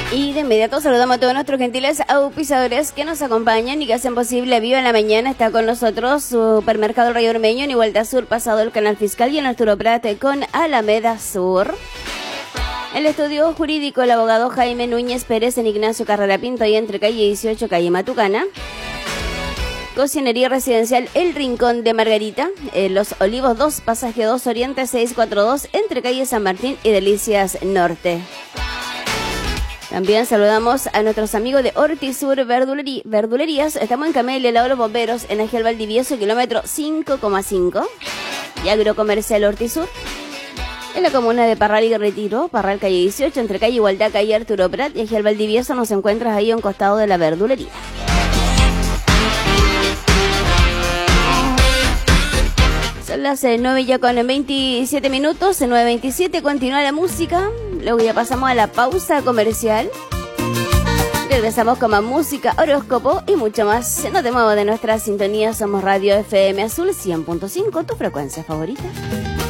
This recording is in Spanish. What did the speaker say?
Y de inmediato saludamos a todos nuestros gentiles auspiciadores que nos acompañan y que hacen posible Viva en la Mañana. Está con nosotros Supermercado Río Ormeño en Igualdad Sur, pasado el Canal Fiscal, y en Arturo Prat con Alameda Sur. El estudio jurídico, el abogado Jaime Núñez Pérez en Ignacio Carrera Pinto y entre calle 18, calle Matucana. Cocinería residencial El Rincón de Margarita, Los Olivos 2, pasaje 2 Oriente 642, entre calle San Martín y Delicias Norte. También saludamos a nuestros amigos de Hortisur Verdulerías. Estamos en Camelia, Lado de los Bomberos, en Ángel Valdivieso, kilómetro 5,5. Y Agrocomercial Hortisur, en la comuna de Parral y Retiro, Parral calle 18, entre calle Igualdad, calle Arturo Prat y Ángel Valdivieso. Nos encuentras ahí a un costado de la verdulería. Son las 9 ya con 27 minutos, 9:27, continúa la música, luego ya pasamos a la pausa comercial, regresamos con más música, horóscopo y mucho más. No te muevas de nuestra sintonía, somos Radio FM Azul 100.5, tu frecuencia favorita.